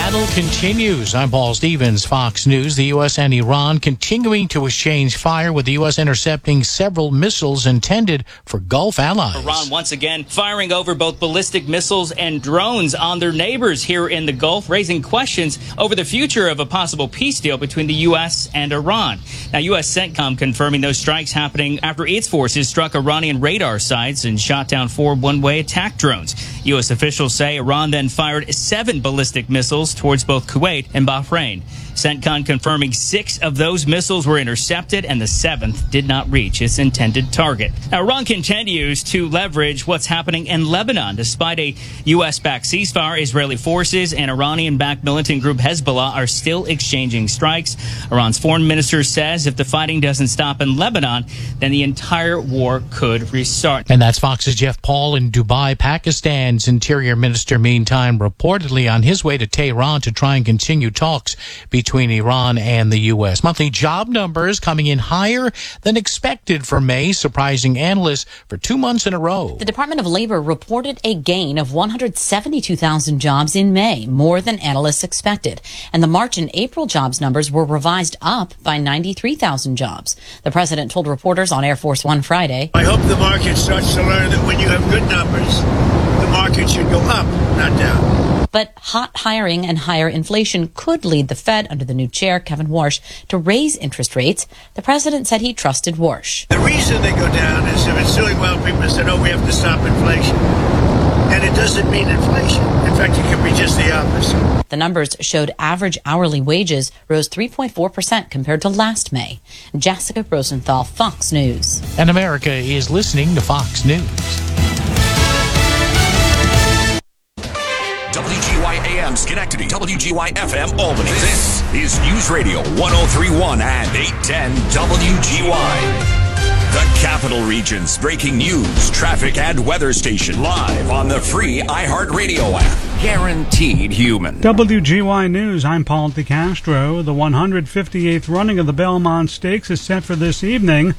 battle continues. I'm Paul Stevens, Fox News. The U.S. and Iran continuing to exchange fire, with the U.S. intercepting several missiles intended for Gulf allies. Iran once again firing over both ballistic missiles and drones on their neighbors here in the Gulf, raising questions over the future of a possible peace deal between the U.S. and Iran. Now, U.S. CENTCOM confirming those strikes happening after its forces struck Iranian radar sites and shot down 4 one-way attack drones. U.S. officials say Iran then fired 7 ballistic missiles towards both Kuwait and Bahrain. CENTCOM confirming 6 of those missiles were intercepted and the 7th did not reach its intended target. Now, Iran continues to leverage what's happening in Lebanon. Despite a U.S.-backed ceasefire, Israeli forces and Iranian-backed militant group Hezbollah are still exchanging strikes. Iran's foreign minister says if the fighting doesn't stop in Lebanon, then the entire war could restart. And that's Fox's Jeff Paul in Dubai. Pakistan's interior minister, meantime, reportedly on his way to Tehran to try and continue talks between Iran and the U.S. Monthly job numbers coming in higher than expected for May, surprising analysts for 2 months in a row. The Department of Labor reported a gain of 172,000 jobs in May, more than analysts expected. And the March and April jobs numbers were revised up by 93,000 jobs. The president told reporters on Air Force One Friday, I hope the market starts to learn that when you have good numbers, the market should go up, not down. But hot hiring and higher inflation could lead the Fed, under the new chair, Kevin Warsh, to raise interest rates. The president said he trusted Warsh. The reason they go down is if it's doing well, people said, we have to stop inflation. And it doesn't mean inflation. In fact, it could be just the opposite. The numbers showed average hourly wages rose 3.4% compared to last May. Jessica Rosenthal, Fox News. And America is listening to Fox News. WGY AM Schenectady, WGY FM Albany. This is News Radio 1031 and 810 WGY. The Capital Region's breaking news, traffic, and weather station, live on the free iHeartRadio app. Guaranteed human. WGY News, I'm Paul DeCastro. The 158th running of the Belmont Stakes is set for this evening.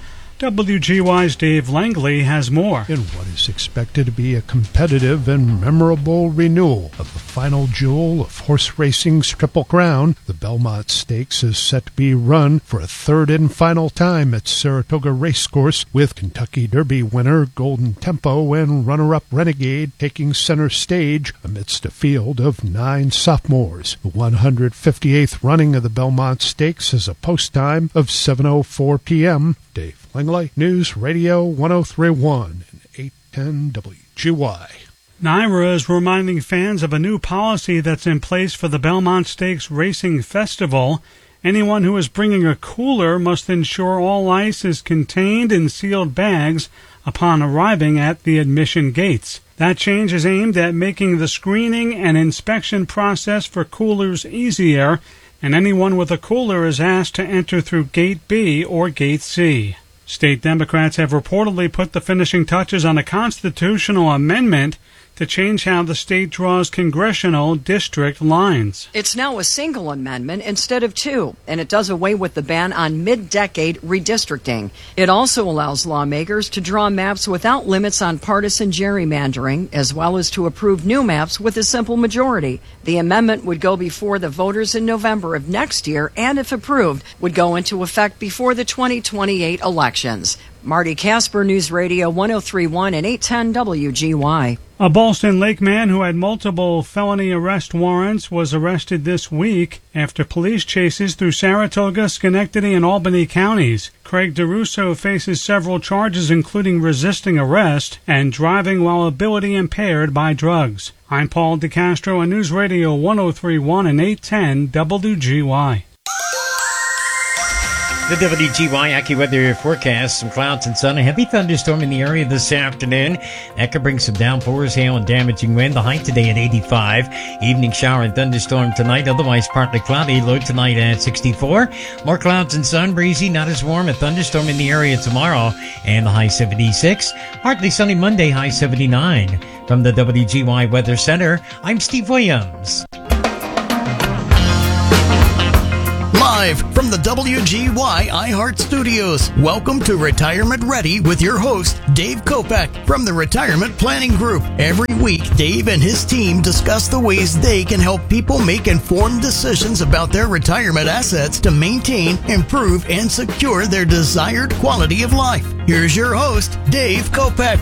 WGY's Dave Langley has more. In what is expected to be a competitive and memorable renewal of the final jewel of horse racing's Triple Crown, the Belmont Stakes is set to be run for a third and final time at Saratoga Racecourse, with Kentucky Derby winner Golden Tempo and runner-up Renegade taking center stage amidst a field of 9 sophomores. The 158th running of the Belmont Stakes has a post time of 7:04 p.m. Dave Langley, News Radio 1031 and 810 WGY. NYRA is reminding fans of a new policy that's in place for the Belmont Stakes Racing Festival. Anyone who is bringing a cooler must ensure all ice is contained in sealed bags upon arriving at the admission gates. That change is aimed at making the screening and inspection process for coolers easier, and anyone with a cooler is asked to enter through Gate B or Gate C. State Democrats have reportedly put the finishing touches on a constitutional amendment to change how the state draws congressional district lines. It's now a single amendment instead of 2, and it does away with the ban on mid-decade redistricting. It also allows lawmakers to draw maps without limits on partisan gerrymandering, as well as to approve new maps with a simple majority. The amendment would go before the voters in November of next year, and if approved, would go into effect before the 2028 elections. Marty Casper, News Radio 1031 and 810 WGY. A Ballston Lake man who had multiple felony arrest warrants was arrested this week after police chases through Saratoga, Schenectady, and Albany counties. Craig DeRusso faces several charges, including resisting arrest and driving while ability impaired by drugs. I'm Paul DeCastro on News Radio 1031 and 810 WGY. The WGY AccuWeather forecast: some clouds and sun, a heavy thunderstorm in the area this afternoon. That could bring some downpours, hail, and damaging wind. The high today at 85. Evening shower and thunderstorm tonight, otherwise partly cloudy. Low tonight at 64. More clouds and sun, breezy, not as warm. A thunderstorm in the area tomorrow, and the high 76. Partly sunny Monday, high 79. From the WGY Weather Center, I'm Steve Williams. Live from the WGY iHeart Studios. Welcome to Retirement Ready with your host, Dave Kopeck from the Retirement Planning Group. Every week, Dave and his team discuss the ways they can help people make informed decisions about their retirement assets to maintain, improve, and secure their desired quality of life. Here's your host, Dave Kopeck.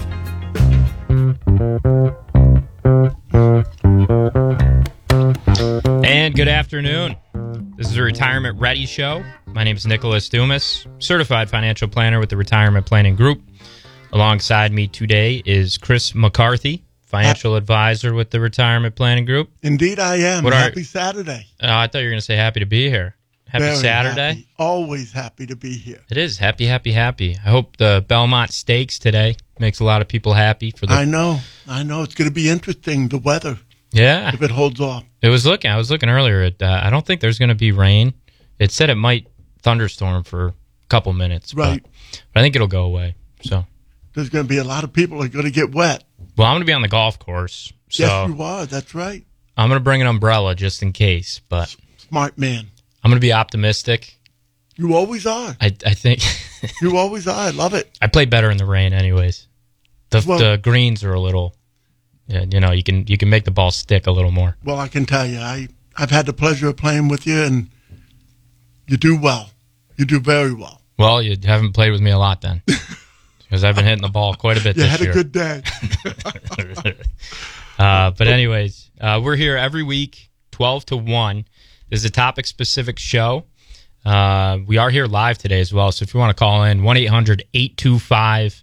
And good afternoon. This is the Retirement Ready Show. My name is Nicholas Dumas, certified financial planner with the Retirement Planning Group. Alongside me today is Chris McCarthy, financial advisor with the Retirement Planning Group. Indeed, I am. Happy Saturday. I thought you were going to say happy to be here. Happy Very Saturday. Happy. Always happy to be here. It is. Happy. I hope the Belmont Stakes today makes a lot of people happy. I know. It's going to be interesting, the weather. Yeah. If it holds off. I was looking earlier at, I don't think there's going to be rain. It said it might thunderstorm for a couple minutes. Right. But I think it'll go away. So there's going to be a lot of people that are going to get wet. Well, I'm going to be on the golf course. So yes, you are. That's right. I'm going to bring an umbrella just in case. But smart man. I'm going to be optimistic. You always are. I think. You always are. I love it. I play better in the rain anyways. The greens are a little... Yeah, you can make the ball stick a little more. Well, I can tell you, I've had the pleasure of playing with you, and you do well. You do very well. Well, you haven't played with me a lot then, because I've been hitting the ball quite a bit this year. You had a good day. But anyways, we're here every week, 12 to 1. This is a topic-specific show. We are here live today as well, so if you want to call in, 1-800-825-5949.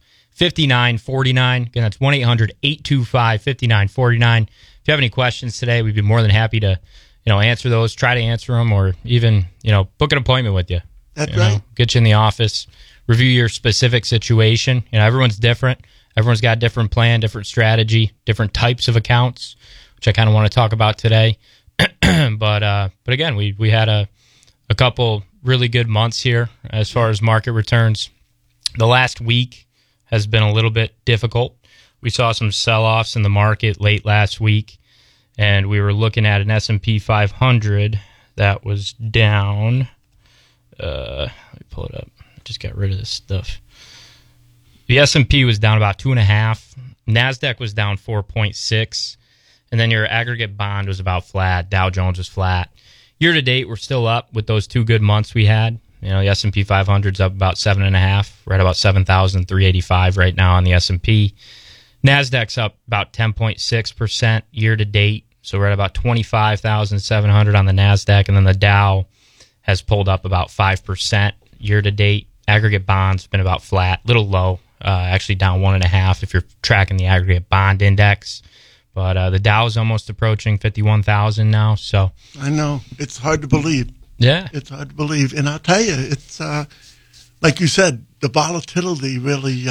Again, that's 1-800-825-5949. If you have any questions today, we'd be more than happy to, answer those, try to answer them, or even, book an appointment with you. That's right. Get you in the office, review your specific situation. Everyone's different. Everyone's got a different plan, different strategy, different types of accounts, which I kind of want to talk about today. But again, we had a couple really good months here as far as market returns. The last week has been a little bit difficult. We saw some sell-offs in the market late last week, and we were looking at an S&P 500 that was down. Let me pull it up. I just got rid of this stuff. The S&P was down about 2.5. NASDAQ was down 4.6. And then your aggregate bond was about flat. Dow Jones was flat. Year to date, we're still up with those 2 good months we had. The S&P 500's up about 7.5. We're at about 7,385 right now on the S&P. NASDAQ's up about 10.6% year to date. So we're at about 25,700 on the NASDAQ. And then the Dow has pulled up about 5% year to date. Aggregate bonds have been about flat, little low, actually down 1.5 if you're tracking the aggregate bond index. But the Dow is almost approaching 51,000 now. So I know. It's hard to believe. Yeah. It's hard to believe. And I'll tell you, it's like you said, the volatility really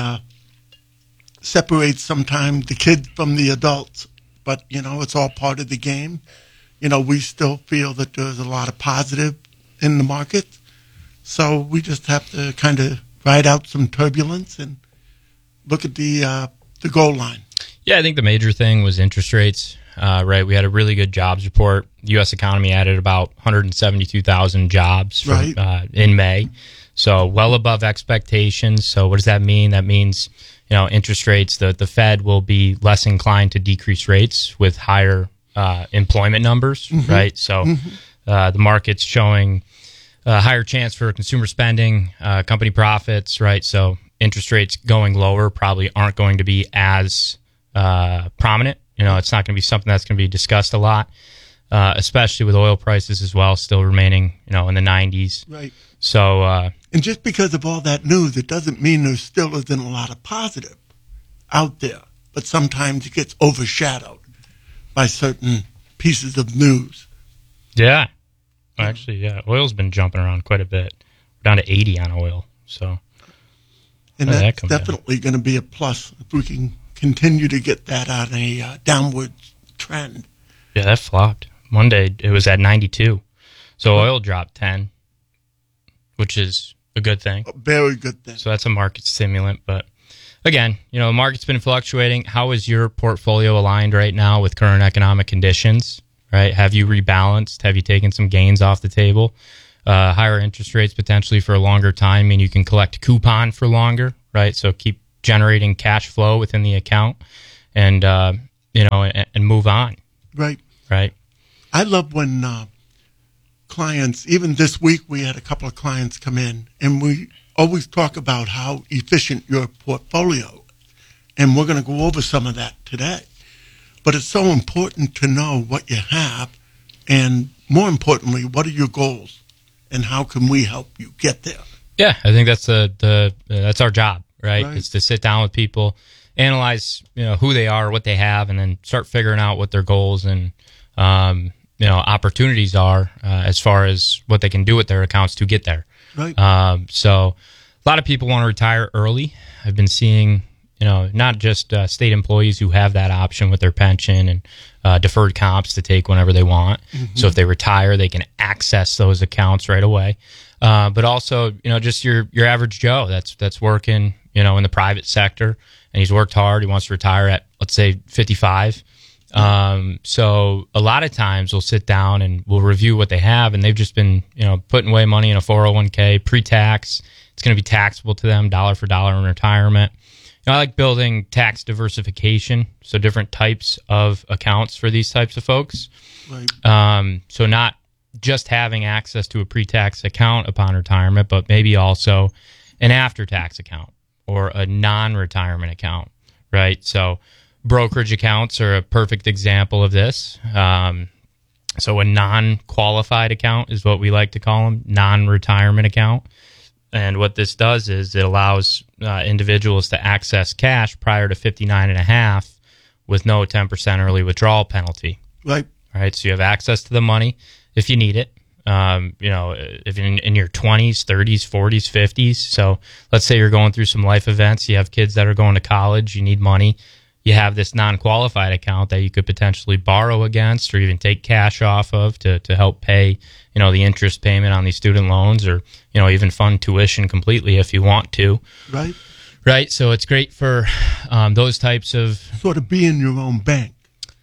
separates sometimes the kids from the adults. But, it's all part of the game. We still feel that there's a lot of positive in the market. So we just have to kind of ride out some turbulence and look at the goal line. Yeah, I think the major thing was interest rates. Right, we had a really good jobs report. The U.S. economy added about 172,000 jobs in May, so well above expectations. So what does that mean? That means interest rates. The Fed will be less inclined to decrease rates with higher employment numbers. Mm-hmm. Right, so the market's showing a higher chance for consumer spending, company profits. Right, so interest rates going lower probably aren't going to be as prominent. It's not going to be something that's going to be discussed a lot, especially with oil prices as well, still remaining, in the 90s. Right. So, and just because of all that news, it doesn't mean there still isn't a lot of positive out there. But sometimes it gets overshadowed by certain pieces of news. Yeah. Actually, yeah. Oil's been jumping around quite a bit. We're down to 80 on oil. So, and that's definitely going to be a plus if we can continue to get that on a downward trend. Yeah, that flopped. Monday, it was at 92. So oil dropped 10, which is a good thing. A very good thing. So that's a market stimulant. But again, the market's been fluctuating. How is your portfolio aligned right now with current economic conditions? Right? Have you rebalanced? Have you taken some gains off the table? higher interest rates potentially for a longer time. I mean, you can collect coupon for longer, right? So keep generating cash flow within the account and, and move on. Right. Right. I love when clients, even this week, we had a couple of clients come in, and we always talk about how efficient your portfolio is. And we're going to go over some of that today. But it's so important to know what you have, and more importantly, what are your goals, and how can we help you get there? Yeah, I think that's that's our job, right? It's to sit down with people, analyze who they are, what they have, and then start figuring out what their goals and opportunities are as far as what they can do with their accounts to get there. Right. So a lot of people want to retire early. I've been seeing, not just state employees who have that option with their pension and deferred comps to take whenever they want. Mm-hmm. So if they retire, they can access those accounts right away. But also, just your average Joe that's working, in the private sector, and he's worked hard. He wants to retire at, let's say, 55. So a lot of times we'll sit down and we'll review what they have, and they've just been, putting away money in a 401k pre-tax. It's going to be taxable to them dollar for dollar in retirement. I like building tax diversification, so different types of accounts for these types of folks. Right. So not just having access to a pre-tax account upon retirement, but maybe also an after-tax account or a non-retirement account, right? So brokerage accounts are a perfect example of this. So a non-qualified account is what we like to call them, non-retirement account. And what this does is it allows individuals to access cash prior to 59.5 with no 10% early withdrawal penalty. Right. Right. So you have access to the money if you need it. If in your 20s, 30s, 40s, 50s. So let's say you're going through some life events. You have kids that are going to college. You need money. You have this non-qualified account that you could potentially borrow against or even take cash off of to help pay, the interest payment on these student loans or, even fund tuition completely if you want to. Right. Right. So it's great for those types of... Sort of being your own bank.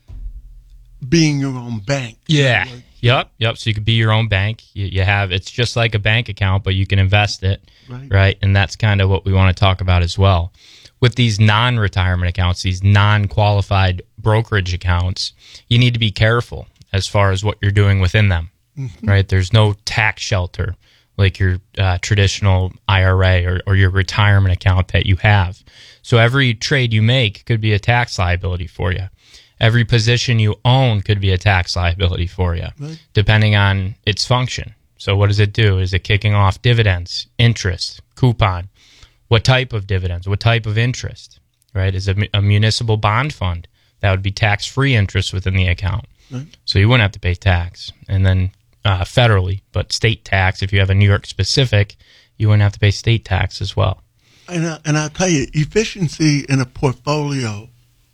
Being your own bank. Yeah. Yep. So you could be your own bank. You have, it's just like a bank account, but you can invest it. Right. And that's kind of what we want to talk about as well. With these non-retirement accounts, these non-qualified brokerage accounts, you need to be careful as far as what you're doing within them, right? There's no tax shelter like your traditional IRA or your retirement account that you have. So every trade you make could be a tax liability for you. Every position you own could be a tax liability for you, depending on its function. So what does it do? Is it kicking off dividends, interest, coupon? What type of dividends? What type of interest, right? Is a municipal bond fund. That would be tax-free interest within the account. Right. So you wouldn't have to pay tax. And then federally, but state tax, if you have a New York specific, you wouldn't have to pay state tax as well. And I'll tell you, efficiency in a portfolio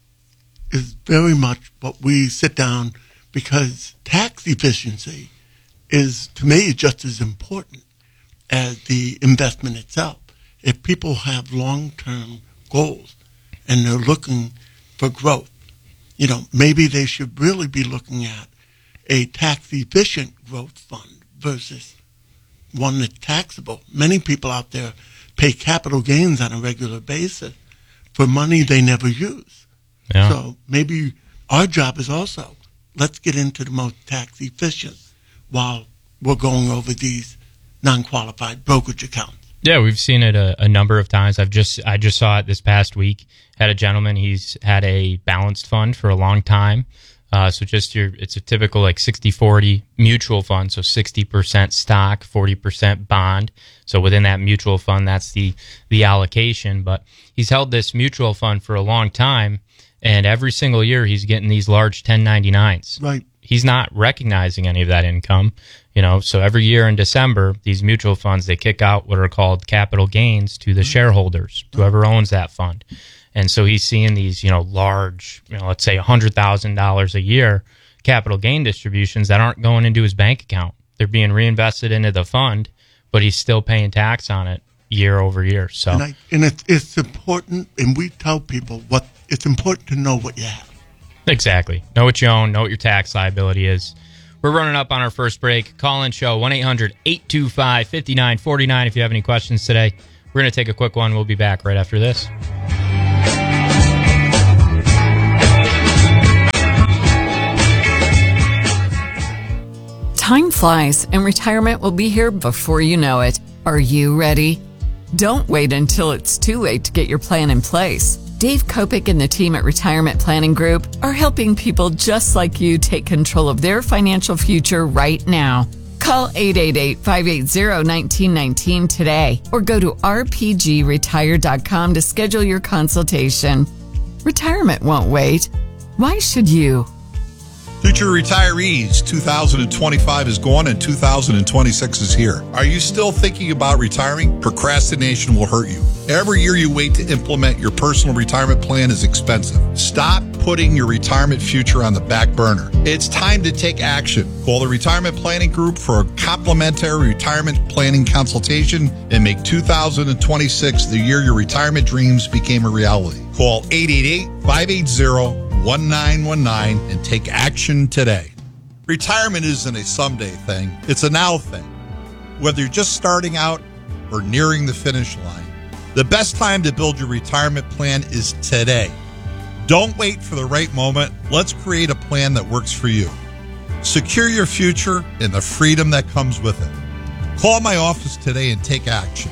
is very much what we sit down because tax efficiency is, to me, just as important as the investment itself. If people have long-term goals and they're looking for growth, maybe they should really be looking at a tax-efficient growth fund versus one that's taxable. Many people out there pay capital gains on a regular basis for money they never use. Yeah. So maybe our job is also, let's get into the most tax-efficient while we're going over these non-qualified brokerage accounts. Yeah, we've seen it a number of times. I just saw it this past week. Had a gentleman, he's had a balanced fund for a long time. So it's a typical like 60-40 mutual fund. So 60% stock, 40% bond. So within that mutual fund, that's the allocation. But he's held this mutual fund for a long time. And every single year he's getting these large 1099s. Right. He's not recognizing any of that income. So every year in December, these mutual funds, they kick out what are called capital gains to the shareholders, whoever owns that fund. And so he's seeing these, large, let's say $100,000 a year capital gain distributions that aren't going into his bank account. They're being reinvested into the fund, but he's still paying tax on it year over year. So, and it's important, and we tell people it's important to know what you have. Exactly. Know what you own, know what your tax liability is. We're running up on our first break. Call-in show, 1-800-825-5949 if you have any questions today. We're going to take a quick one. We'll be back right after this. Time flies, and retirement will be here before you know it. Are you ready? Don't wait until it's too late to get your plan in place. Dave Kopic and the team at Retirement Planning Group are helping people just like you take control of their financial future right now. Call 888-580-1919 today or go to rpgretire.com to schedule your consultation. Retirement won't wait. Why should you? Future retirees, 2025 is gone and 2026 is here. Are you still thinking about retiring? Procrastination will hurt you. Every year you wait to implement your personal retirement plan is expensive. Stop putting your retirement future on the back burner. It's time to take action. Call the Retirement Planning Group for a complimentary retirement planning consultation and make 2026 the year your retirement dreams became a reality. Call 888-580-1919 and take action today. Retirement isn't a someday thing. It's a now thing. Whether you're just starting out or nearing the finish line, the best time to build your retirement plan is today. Don't wait for the right moment. Let's create a plan that works for you. Secure your future and the freedom that comes with it. Call my office today and take action.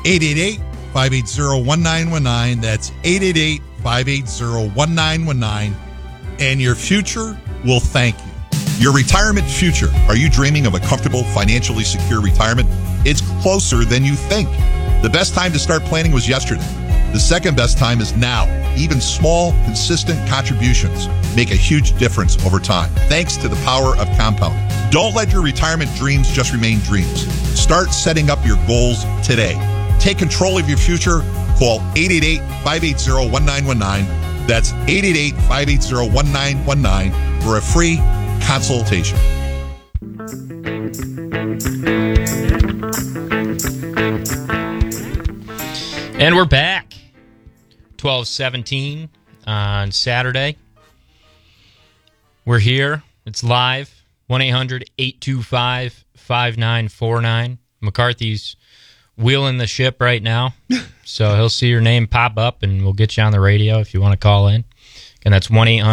888-580-1919. That's 888-580-1919. And your future will thank you. Your retirement future. Are you dreaming of a comfortable, financially secure retirement? It's closer than you think. The best time to start planning was yesterday. The second best time is now. Even small, consistent contributions make a huge difference over time, thanks to the power of compounding. Don't let your retirement dreams just remain dreams. Start setting up your goals today. Take control of your future. Call 888-580-1919. That's 888-580-1919 for a free consultation. And we're back. 12:17 on Saturday. We're here. It's live. 1-800-825-5949. McCarthy's wheeling the ship right now. So he'll see your name pop up and we'll get you on the radio if you want to call in. And that's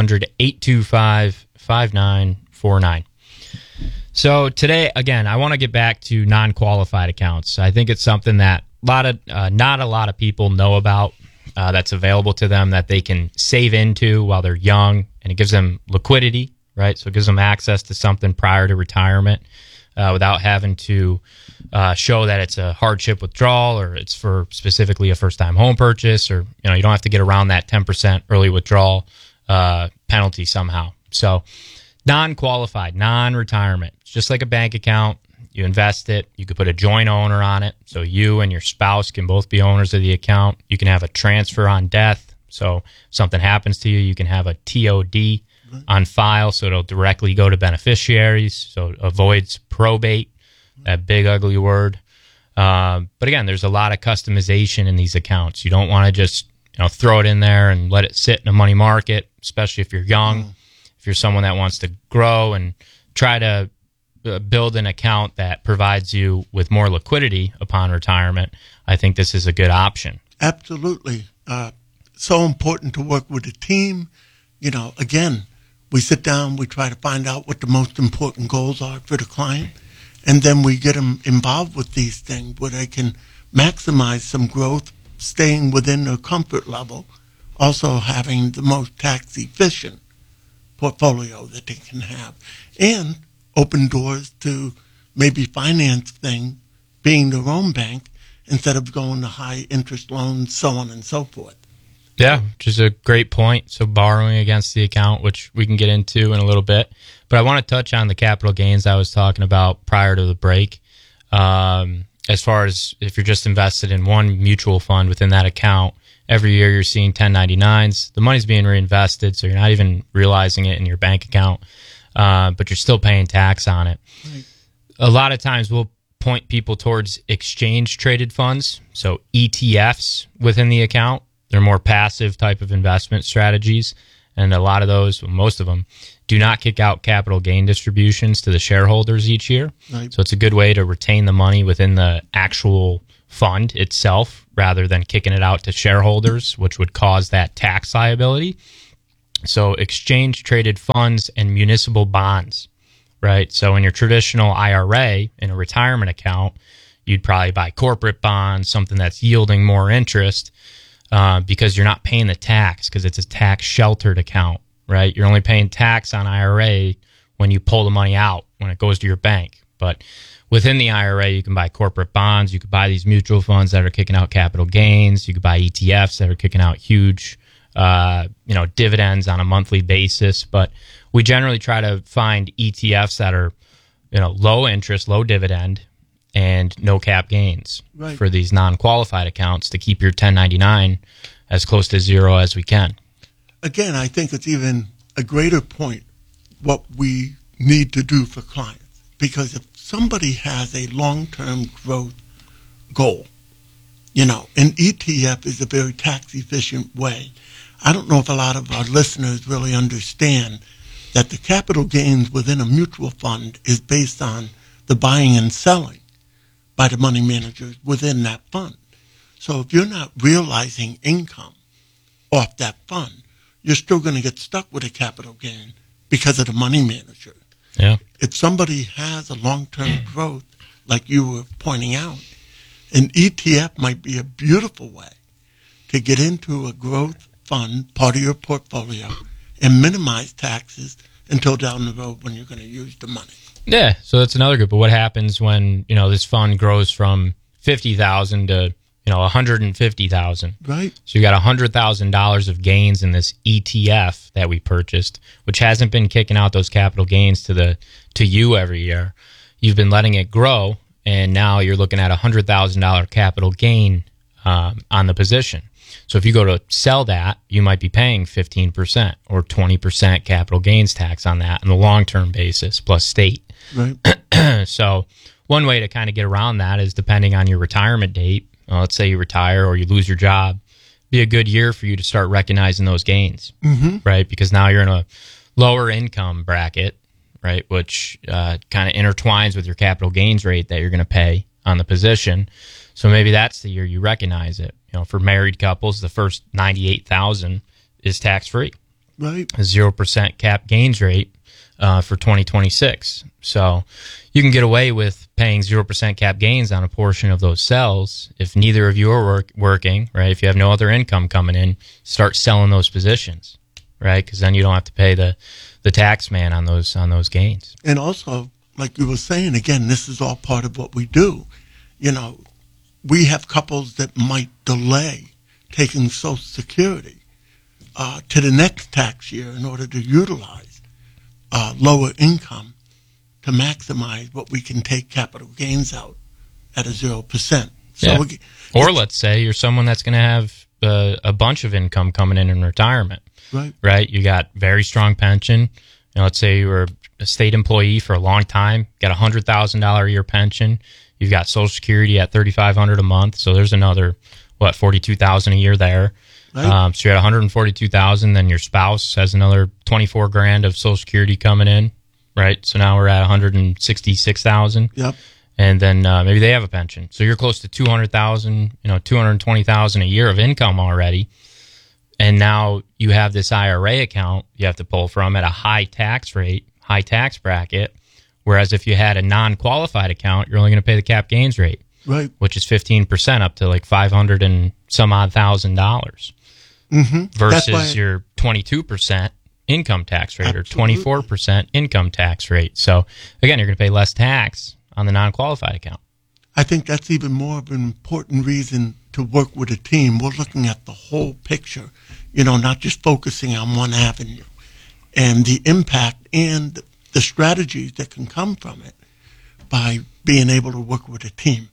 1-800-825-5949. So today, again, I want to get back to non-qualified accounts. I think it's something that not a lot of people know about that's available to them that they can save into while they're young, and it gives them liquidity, right? So it gives them access to something prior to retirement without having to show that it's a hardship withdrawal or it's for specifically a first-time home purchase, or you don't have to get around that 10% early withdrawal penalty somehow. So non-qualified, non-retirement, it's just like a bank account. You invest it. You could put a joint owner on it, so you and your spouse can both be owners of the account. You can have a transfer on death, so if something happens to you, you can have a TOD on file, so it'll directly go to beneficiaries, so it avoids probate, that big ugly word. But again, there's a lot of customization in these accounts. You don't want to just throw it in there and let it sit in a money market, especially if you're young. If you're someone that wants to grow and try to build an account that provides you with more liquidity upon retirement, I think this is a good option. Absolutely. So important to work with a team. Again, we sit down, we try to find out what the most important goals are for the client, and then we get them involved with these things where they can maximize some growth, staying within their comfort level, also having the most tax efficient portfolio that they can have, and open doors to maybe finance things being their own bank instead of going to high interest loans, so on and so forth. Yeah, which is a great point. So borrowing against the account, which we can get into in a little bit. But I want to touch on the capital gains I was talking about prior to the break. As far as if you're just invested in one mutual fund within that account, every year you're seeing 1099s. The money's being reinvested, so you're not even realizing it in your bank account. But you're still paying tax on it. Right. A lot of times we'll point people towards exchange-traded funds, so ETFs within the account. They're more passive type of investment strategies, and a lot of those, most of them, do not kick out capital gain distributions to the shareholders each year. Right. So it's a good way to retain the money within the actual fund itself rather than kicking it out to shareholders, which would cause that tax liability. So exchange traded funds and municipal bonds, right? So in your traditional IRA, in a retirement account, you'd probably buy corporate bonds, something that's yielding more interest, because you're not paying the tax because it's a tax sheltered account, right? You're only paying tax on IRA when you pull the money out, when it goes to your bank. But within the IRA, you can buy corporate bonds. You could buy these mutual funds that are kicking out capital gains. You could buy ETFs that are kicking out huge, dividends on a monthly basis. But we generally try to find ETFs that are, low interest, low dividend, and no cap gains for these non-qualified accounts to keep your 1099 as close to zero as we can. Again, I think it's even a greater point what we need to do for clients. Because if somebody has a long-term growth goal, an ETF is a very tax-efficient way. I don't know if a lot of our listeners really understand that the capital gains within a mutual fund is based on the buying and selling by the money managers within that fund. So if you're not realizing income off that fund, you're still going to get stuck with a capital gain because of the money manager. Yeah. If somebody has a long-term growth, like you were pointing out, an ETF might be a beautiful way to get into a growth fund, part of your portfolio, and minimize taxes until down the road when you're going to use the money. Yeah, so that's another good. But what happens when this fund grows from $50,000 to $150,000? Right. So you got $100,000 of gains in this ETF that we purchased, which hasn't been kicking out those capital gains to you every year. You've been letting it grow, and now you're looking at $100,000 capital gain on the position. So if you go to sell that, you might be paying 15% or 20% capital gains tax on that on the long-term basis plus state. Right. So one way to kind of get around that is depending on your retirement date. Let's say you retire or you lose your job, be a good year for you to start recognizing those gains, right? Because now you're in a lower income bracket, right? Which kind of intertwines with your capital gains rate that you're going to pay on the position. So maybe that's the year you recognize it. For married couples, the first $98,000 is tax free. Right. A 0% cap gains rate for 2026. So you can get away with paying 0% cap gains on a portion of those sales if neither of you are working, right? If you have no other income coming in, start selling those positions, right? Because then you don't have to pay the tax man on those gains. And also, like you were saying, again, this is all part of what we do. We have couples that might delay taking Social Security to the next tax year in order to utilize lower income to maximize what we can take capital gains out at a 0%. So or let's say you're someone that's going to have a bunch of income coming in retirement. Right? You got very strong pension. Let's say you were a state employee for a long time, got a $100,000 a year pension. You've got Social Security at $3,500 a month, so there's another $42,000 a year there. Right. So you're at $142,000. Then your spouse has another $24,000 of Social Security coming in, right? So now we're at $166,000. Yep. And then maybe they have a pension, so you're close to $200,000, $220,000 a year of income already. And now you have this IRA account you have to pull from at a high tax rate, high tax bracket. Whereas if you had a non-qualified account, you're only going to pay the cap gains rate, right? Which is 15% up to like $500 and some odd $1,000, versus your 22% income tax rate or 24% income tax rate. So again, you're going to pay less tax on the non-qualified account. I think that's even more of an important reason to work with a team. We're looking at the whole picture, not just focusing on one avenue, and the impact and the strategies that can come from it by being able to work with a team,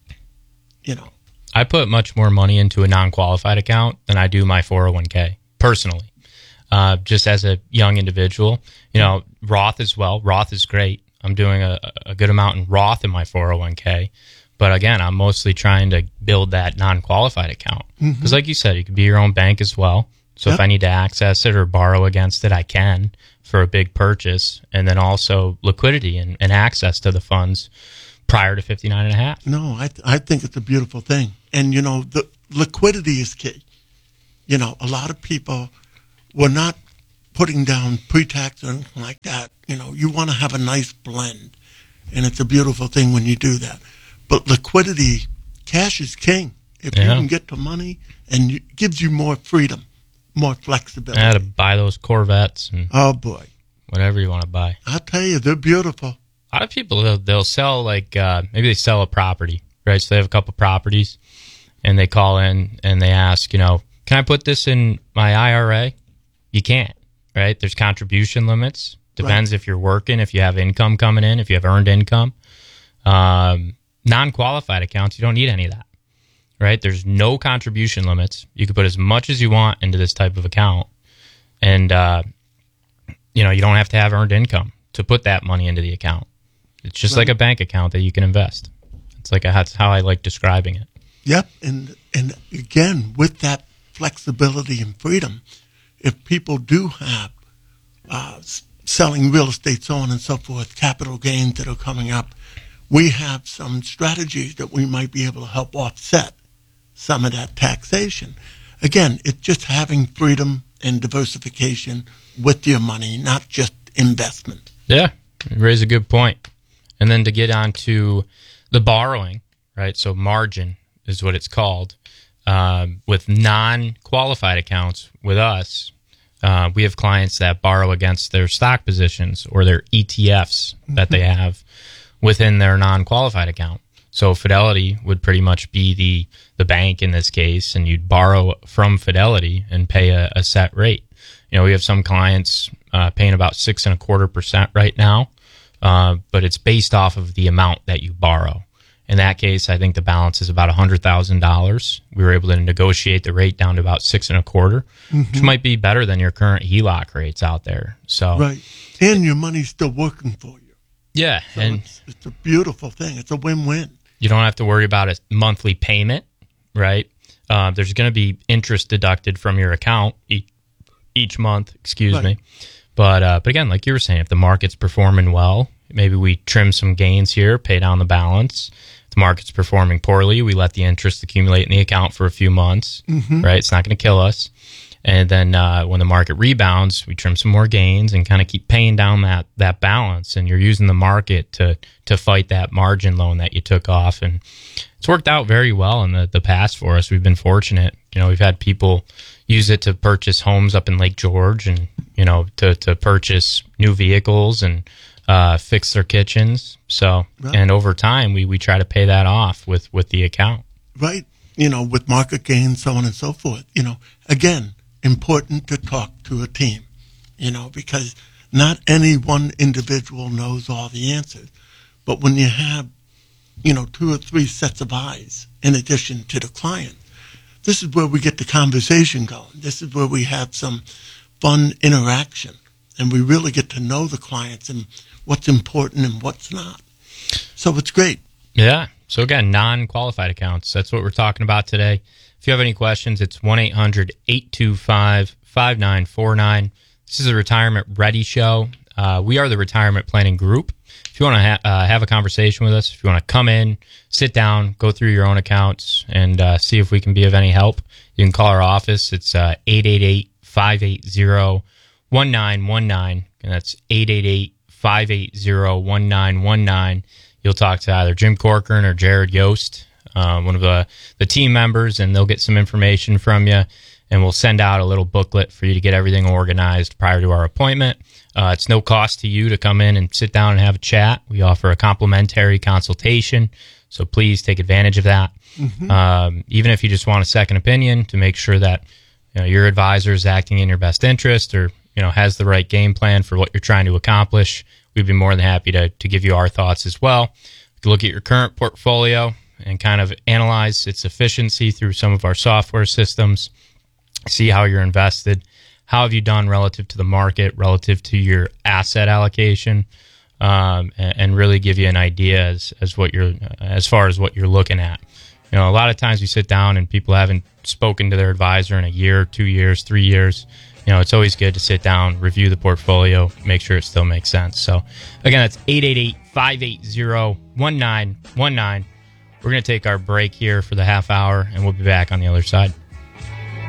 I put much more money into a non-qualified account than I do my 401k, personally. Just as a young individual, Roth as well. Roth is great. I'm doing a good amount in Roth in my 401k. But again, I'm mostly trying to build that non-qualified account. Because like you said, you could be your own bank as well. So if I need to access it or borrow against it, I can. for a big purchase, and then also liquidity and access to the funds prior to 59.5. No, I think it's a beautiful thing. And, the liquidity is key. A lot of people were not putting down pre-tax or anything like that. You want to have a nice blend, and it's a beautiful thing when you do that. But liquidity, cash is king. If you can get the money, and it gives you more freedom, more flexibility. To buy those Corvettes. And oh, boy. Whatever you want to buy. I'll tell you, they're beautiful. A lot of people, they'll sell, maybe they sell a property, right? So they have a couple properties, and they call in and they ask, can I put this in my IRA? You can't, right? There's contribution limits. Depends if you're working, if you have income coming in, if you have earned income. Non-qualified accounts, you don't need any of that, right? There's no contribution limits. You can put as much as you want into this type of account, and you don't have to have earned income to put that money into the account. It's just like a bank account that you can invest. That's how I like describing it. Yep, and again, with that flexibility and freedom, if people do have selling real estate, so on and so forth, capital gains that are coming up, we have some strategies that we might be able to help offset some of that taxation. Again, it's just having freedom and diversification with your money, not just investment. Yeah, you raise a good point. And then to get on to the borrowing, right? So margin is what it's called. With non-qualified accounts with us, we have clients that borrow against their stock positions or their ETFs that they have within their non-qualified account. So Fidelity would pretty much be the bank in this case, and you'd borrow from Fidelity and pay a set rate. We have some clients paying about 6.25% right now, but it's based off of the amount that you borrow. In that case, I think the balance is about $100,000. We were able to negotiate the rate down to about 6.25%, which might be better than your current HELOC rates out there. So right, and your money's still working for you. Yeah, so and it's a beautiful thing. It's a win-win. You don't have to worry about a monthly payment, right? There's going to be interest deducted from your account each month. Excuse me, but again, like you were saying, if the market's performing well, maybe we trim some gains here, pay down the balance. If the market's performing poorly, we let the interest accumulate in the account for a few months, right? It's not going to kill us. And then when the market rebounds, we trim some more gains and kind of keep paying down that balance. And you're using the market to fight that margin loan that you took off. And it's worked out very well in the past for us. We've been fortunate. We've had people use it to purchase homes up in Lake George and, to purchase new vehicles and fix their kitchens. So, and over time, we try to pay that off with the account. Right. With market gains, so on and so forth. Again, important to talk to a team, because not any one individual knows all the answers. But when you have, 2 or 3 sets of eyes in addition to the client, this is where we get the conversation going. This is where we have some fun interaction, and we really get to know the clients and what's important and what's not. So it's great. Yeah. So again, non-qualified accounts, that's what we're talking about today. If you have any questions, it's 1-800-825-5949. This is a Retirement Ready show. We are the Retirement Planning Group. If you want to have a conversation with us, if you want to come in, sit down, go through your own accounts, and see if we can be of any help, you can call our office. It's 888-580-1919, and that's 888-580-1919. You'll talk to either Jim Corcoran or Jared Yost, one of the team members, and they'll get some information from you, and we'll send out a little booklet for you to get everything organized prior to our appointment. It's no cost to you to come in and sit down and have a chat. We offer a complimentary consultation, so please take advantage of that. Even if you just want a second opinion to make sure that your advisor is acting in your best interest or has the right game plan for what you're trying to accomplish, we'd be more than happy to give you our thoughts as well. You can look at your current portfolio and kind of analyze its efficiency through some of our software systems, see how you're invested, how have you done relative to the market, relative to your asset allocation, and really give you an idea as far as what you're looking at. A lot of times we sit down and people haven't spoken to their advisor in a year, 2 years, 3 years. it's always good to sit down, review the portfolio, make sure it still makes sense. So, again, that's 888-580-1919. We're going to take our break here for the half hour, and we'll be back on the other side.